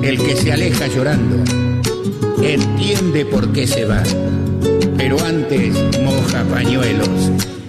El que se aleja llorando entiende por qué se va, pero antes moja pañuelos